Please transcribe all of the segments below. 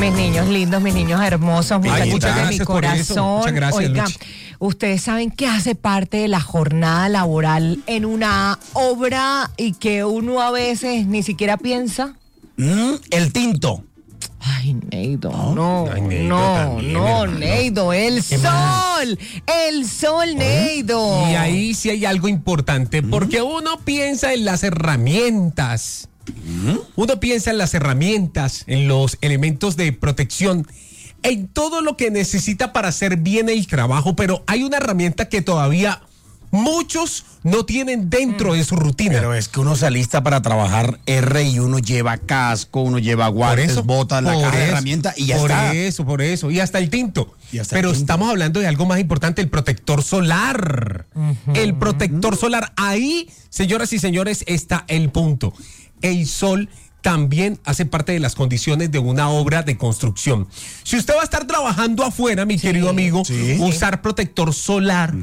Mis niños lindos, mis niños hermosos, muchachitos de mi corazón. Muchas gracias, Oiga, Luchi. ustedes saben que hace parte de la jornada laboral en una obra y que uno a veces ni siquiera piensa. El tinto. Ay, Neido, no, Ay, Neido no, también, no, hermano. Neido, el sol, Neido. Y ahí sí hay algo importante, porque uno piensa en las herramientas. Uno piensa en las herramientas, en los elementos de protección, en todo lo que necesita para hacer bien el trabajo, pero hay una herramienta que todavía muchos no tienen dentro de su rutina. Pero es que uno se alista para trabajar R y uno lleva casco, uno lleva guantes, botas, la caja de herramientas y ya está. Por eso. Y hasta el tinto. Hasta el Pero tinto. estamos hablando de algo más importante, el protector solar. El protector solar. Ahí, señoras y señores, está el punto. El sol también hace parte de las condiciones de una obra de construcción. Si usted va a estar trabajando afuera, mi querido amigo, usar protector solar,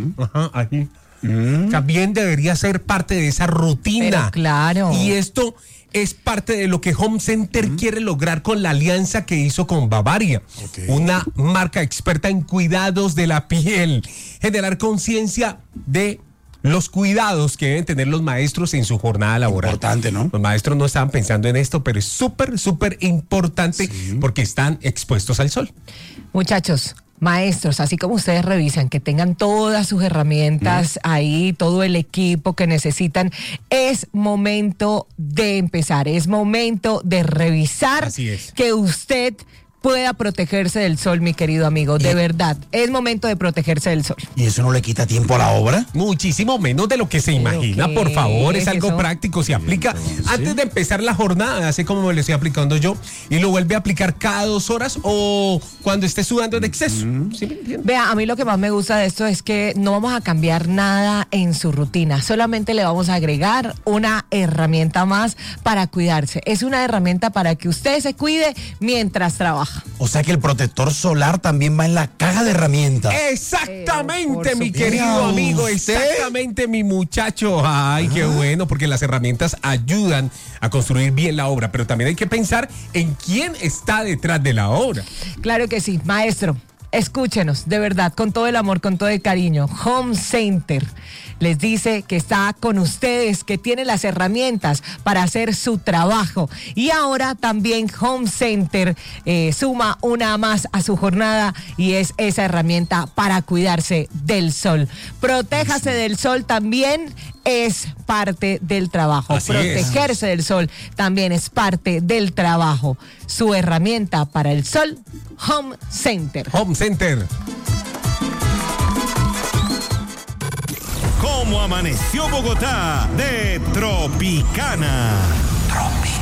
ahí, también debería ser parte de esa rutina. Pero claro. Y esto es parte de lo que Home Center quiere lograr con la alianza que hizo con Bavaria, una marca experta en cuidados de la piel, generar conciencia de los cuidados que deben tener los maestros en su jornada laboral. Importante, ¿no? Los maestros no estaban pensando en esto, pero es súper, súper importante porque están expuestos al sol. Muchachos, maestros, así como ustedes revisan que tengan todas sus herramientas ahí, todo el equipo que necesitan, es momento de empezar, es momento de revisar Así es. que usted pueda protegerse del sol, mi querido amigo, de verdad, es momento de protegerse del sol. ¿Y eso no le quita tiempo a la obra? Muchísimo menos de lo que se ¿Pero imagina, qué por favor, es es algo eso? práctico, se aplica antes de empezar la jornada, así como me lo estoy aplicando yo, y lo vuelve a aplicar cada 2 horas o cuando esté sudando en exceso. ¿Sí me entiende? Vea, a mí lo que más me gusta de esto es que no vamos a cambiar nada en su rutina, solamente le vamos a agregar una herramienta más para cuidarse. Es una herramienta para que usted se cuide mientras trabaja. O sea que el protector solar también va en la caja de herramientas. Exactamente, Por mi supuesto. querido amigo, ¿Usted? exactamente, mi muchacho. Ay, qué bueno, porque las herramientas ayudan a construir bien la obra, pero también hay que pensar en quién está detrás de la obra. Claro que sí, maestro. Escúchenos, de verdad, con todo el amor, con todo el cariño. Home Center les dice que está con ustedes, que tiene las herramientas para hacer su trabajo. Y ahora también Home Center suma una más a su jornada y es esa herramienta para cuidarse del sol. Protéjase del sol también es parte del trabajo. Así es. Protegerse del sol también es parte del trabajo. Su herramienta para el sol, Home Center. Home Center. ¿Cómo amaneció Bogotá? De Tropicana.